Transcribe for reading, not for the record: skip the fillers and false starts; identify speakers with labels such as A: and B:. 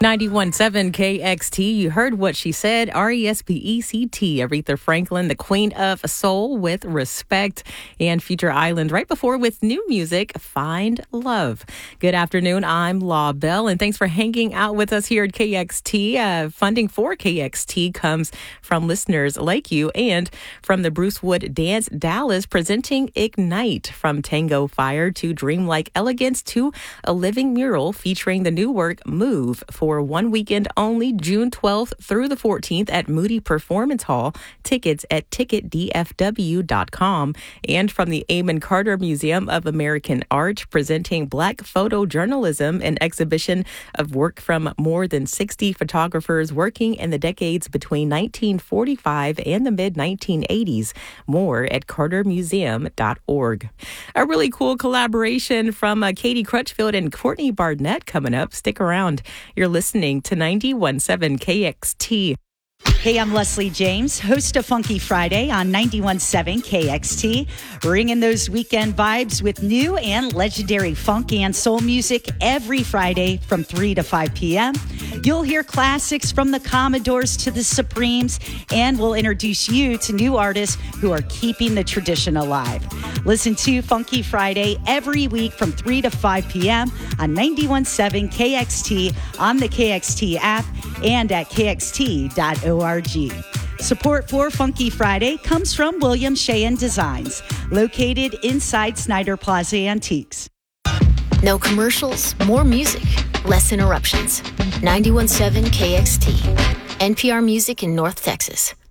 A: 91.7 KXT. You heard what she said. R-E-S-P-E-C-T. Aretha Franklin, the queen of soul with Respect, and Future Island right before with new music, Find Love. Good afternoon. I'm Law Bell, and thanks for hanging out with us here at KXT. Funding for KXT comes from listeners like you and from the Bruce Wood Dance Dallas presenting Ignite, from Tango Fire to Dreamlike Elegance to a living mural featuring the new work Move for 1 weekend only, June 12th through the 14th at Moody Performance Hall. Tickets at ticketdfw.com. And from the Amon Carter Museum of American Art presenting Black Photojournalism, an exhibition of work from more than 60 photographers working in the decades between 1945 and the mid-1980s. More at cartermuseum.org. A really cool collaboration from Katie Crutchfield and Courtney Barnett coming up. Stick around. You're listening to 91.7 KXT.
B: Hey, I'm Leslie James, host of Funky Friday on 91.7 KXT, bringing those weekend vibes with new and legendary funk and soul music every Friday from 3 to 5 p.m. You'll hear classics from the Commodores to the Supremes, and we'll introduce you to new artists who are keeping the tradition alive. Listen to Funky Friday every week from 3 to 5 p.m. on 91.7 KXT, on the KXT app, and at kxt.org. Support for Funky Friday comes from William Sheehan Designs, located inside Snyder Plaza Antiques.
C: No commercials, more music, less interruptions. 91.7 KXT, NPR Music in North Texas.